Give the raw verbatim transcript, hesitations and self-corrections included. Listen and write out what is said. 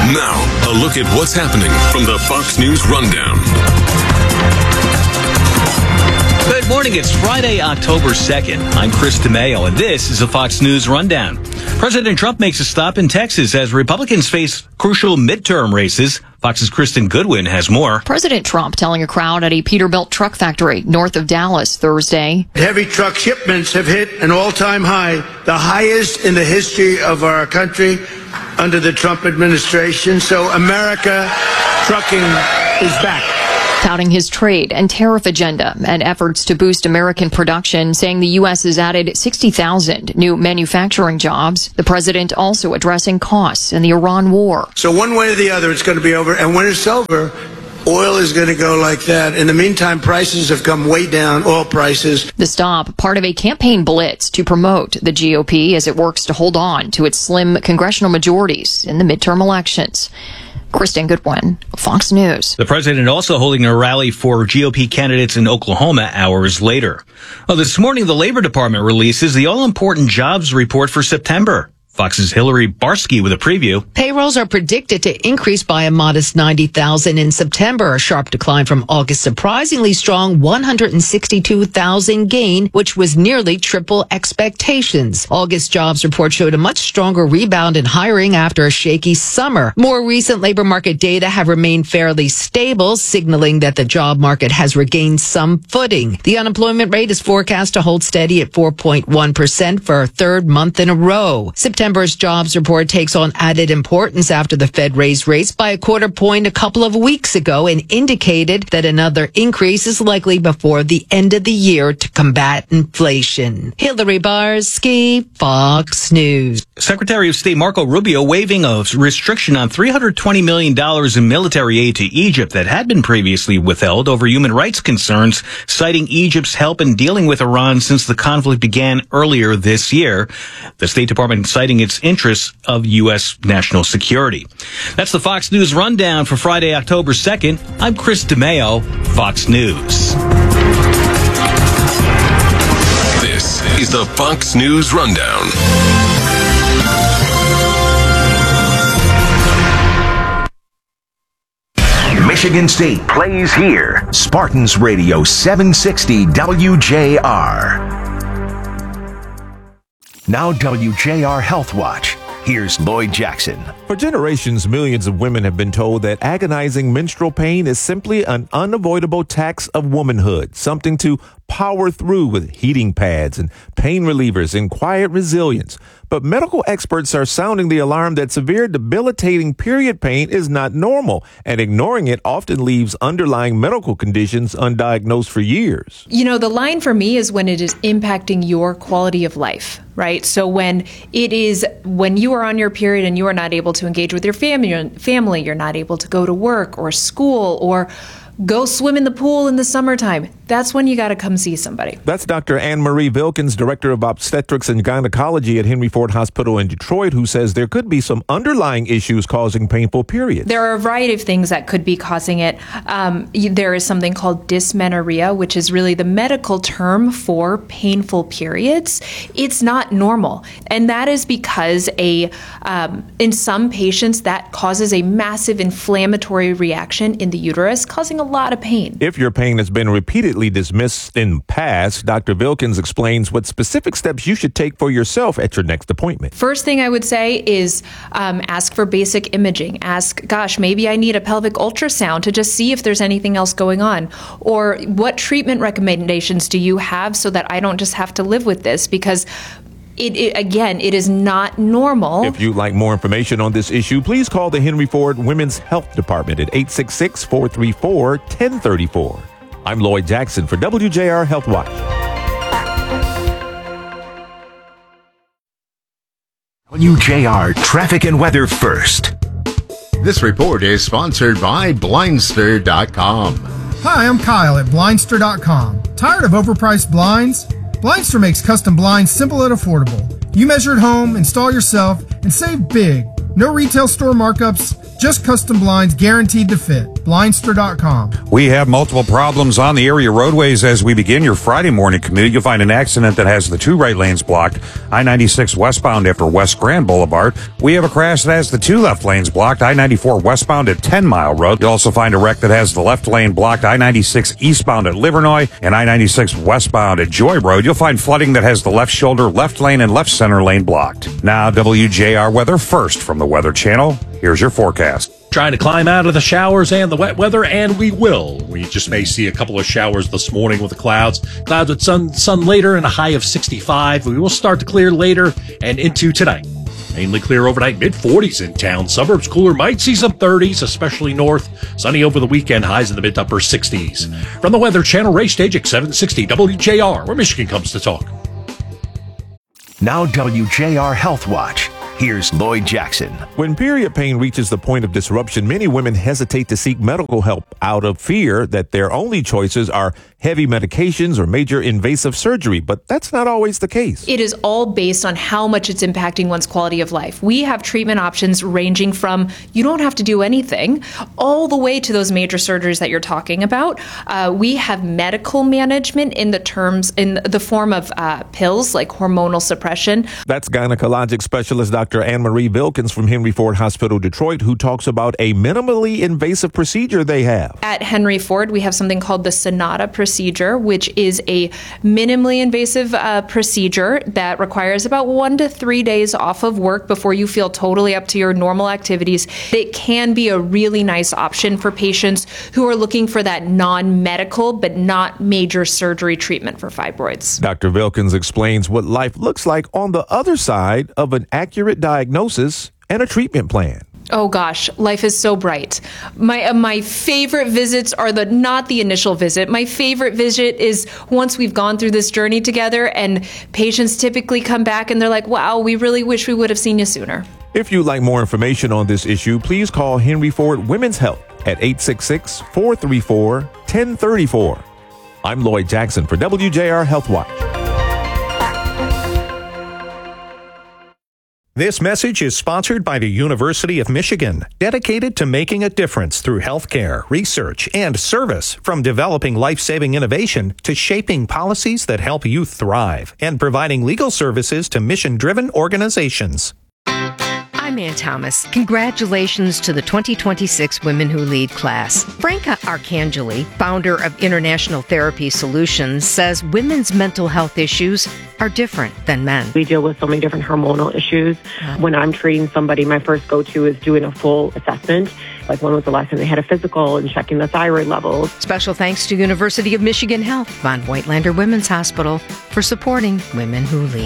Now, a look at what's happening from the Fox News Rundown. Good morning. It's Friday, October second. I'm Chris DeMaio, and this is a Fox News Rundown. President Trump makes a stop in Texas as Republicans face crucial midterm races. Fox's Kristen Goodwin has more. President Trump telling a crowd at a Peterbilt truck factory north of Dallas Thursday. Heavy truck shipments have hit an all-time high, the highest in the history of our country under the Trump administration. So America trucking is back. Touting his trade and tariff agenda and efforts to boost American production, saying the U S has added sixty thousand new manufacturing jobs. The president also addressing costs in the Iran war. So one way or the other, it's going to be over. And when it's over, oil is going to go like that. In the meantime, prices have come way down, oil prices. The stop, part of a campaign blitz to promote the G O P as it works to hold on to its slim congressional majorities in the midterm elections. Kristen Goodwin, Fox News. The president also holding a rally for G O P candidates in Oklahoma hours later. Well, this morning, the Labor Department releases the all-important jobs report for September. Fox's Hillary Barsky with a preview. Payrolls are predicted to increase by a modest ninety thousand in September, a sharp decline from August's surprisingly strong one hundred sixty-two thousand gain, which was nearly triple expectations. August jobs report showed a much stronger rebound in hiring after a shaky summer. More recent labor market data have remained fairly stable, signaling that the job market has regained some footing. The unemployment rate is forecast to hold steady at four point one percent for a third month in a row. September September's jobs report takes on added importance after the Fed raised rates by a quarter point a couple of weeks ago and indicated that another increase is likely before the end of the year to combat inflation. Hillary Barsky, Fox News. Secretary of State Marco Rubio waiving a restriction on three hundred twenty million dollars in military aid to Egypt that had been previously withheld over human rights concerns, citing Egypt's help in dealing with Iran since the conflict began earlier this year. The State Department citing its interests of U S national security. That's the Fox News Rundown for Friday, October second. I'm Chris DeMaio, Fox News. This is the Fox News Rundown. Michigan State plays here. Spartans Radio seven sixty W J R. Now W J R Health Watch. Here's Lloyd Jackson. For generations, millions of women have been told that agonizing menstrual pain is simply an unavoidable tax of womanhood, something to power through with heating pads and pain relievers and quiet resilience. But medical experts are sounding the alarm that severe debilitating period pain is not normal, and ignoring it often leaves underlying medical conditions undiagnosed for years. You know, the line for me is when it is impacting your quality of life, right? So when it is, when you are on your period and you are not able to engage with your family, family, you're not able to go to work or school or go swim in the pool in the summertime. That's when you got to come see somebody. That's Doctor Anne Marie Vilkins, Director of Obstetrics and Gynecology at Henry Ford Hospital in Detroit, who says there could be some underlying issues causing painful periods. There are a variety of things that could be causing it. Um, there is something called dysmenorrhea, which is really the medical term for painful periods. It's not normal. And that is because a um, in some patients that causes a massive inflammatory reaction in the uterus, causing a lot of pain. If your pain has been repeatedly dismissed in the past, Doctor Vilkins explains what specific steps you should take for yourself at your next appointment. First thing I would say is um, ask for basic imaging. Ask, gosh, maybe I need a pelvic ultrasound to just see if there's anything else going on. Or what treatment recommendations do you have so that I don't just have to live with this? Because It, it, again, it is not normal. If you'd like more information on this issue, please call the Henry Ford Women's Health Department at eight six six, four three four, one zero three four. I'm Lloyd Jackson for W J R Health Watch. W J R Traffic and Weather first. This report is sponsored by Blindster dot com. Hi, I'm Kyle at Blindster dot com. Tired of overpriced blinds? Blindster makes custom blinds simple and affordable. You measure at home, install yourself, and save big. No retail store markups, Just custom blinds guaranteed to fit. Blindster dot com. We have multiple problems on the area roadways as we begin your Friday morning commute. You'll find an accident that has the two right lanes blocked. I ninety-six westbound after West Grand Boulevard. We have a crash that has the two left lanes blocked. I ninety-four westbound at ten Mile Road. You'll also find a wreck that has the left lane blocked. I ninety-six eastbound at Livernois and I ninety-six westbound at Joy Road. You'll find flooding that has the left shoulder, left lane, and left center lane blocked. Now, W J R weather first from the Weather Channel. Here's your forecast. Trying to climb out of the showers and the wet weather, and we will. We just may see a couple of showers this morning with the clouds. Clouds with sun, sun later and a high of sixty-five. We will start to clear later and into tonight. Mainly clear overnight, mid forties in town. Suburbs cooler, might see some thirties, especially north. Sunny over the weekend, highs in the mid to upper sixties. From the Weather Channel, Ray Stajic, seven sixty W J R, where Michigan comes to talk. Now W J R Health Watch. Here's Lloyd Jackson. When period pain reaches the point of disruption, many women hesitate to seek medical help out of fear that their only choices are heavy medications or major invasive surgery, but that's not always the case. It is all based on how much it's impacting one's quality of life. We have treatment options ranging from you don't have to do anything all the way to those major surgeries that you're talking about. Uh, we have medical management in the terms in the form of uh, pills like hormonal suppression. That's gynecologic specialist Doctor Anne-Marie Vilkins from Henry Ford Hospital, Detroit, who talks about a minimally invasive procedure they have. At Henry Ford, we have something called the Sonata procedure, which is a minimally invasive uh, procedure that requires about one to three days off of work before you feel totally up to your normal activities. It can be a really nice option for patients who are looking for that non-medical but not major surgery treatment for fibroids. Doctor Vilkins explains what life looks like on the other side of an accurate diagnosis and a treatment plan. Oh gosh, life is so bright. My uh, my favorite visits are the not the initial visit. My favorite visit is once we've gone through this journey together and patients typically come back and they're like, wow, we really wish we would have seen you sooner. If you'd like more information on this issue, please call Henry Ford Women's Health at eight six six, four three four, one zero three four. I'm Lloyd Jackson for W J R Health Watch. This message is sponsored by the University of Michigan, dedicated to making a difference through healthcare, research, and service, from developing life-saving innovation to shaping policies that help youth thrive and providing legal services to mission-driven organizations. I'm Ann Thomas. Congratulations to the twenty twenty-six Women Who Lead class. Franca Arcangeli, founder of International Therapy Solutions, says women's mental health issues are different than men. We deal with so many different hormonal issues. When I'm treating somebody, my first go-to is doing a full assessment. Like when was the last time they had a physical and checking the thyroid levels. Special thanks to University of Michigan Health, Von Voigtlander Women's Hospital, for supporting Women Who Lead.